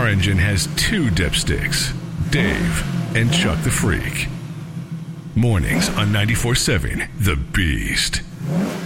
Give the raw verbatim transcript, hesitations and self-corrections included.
car engine has two dipsticks, Dave and Chuck the Freak. Mornings on ninety-four point seven The Beast.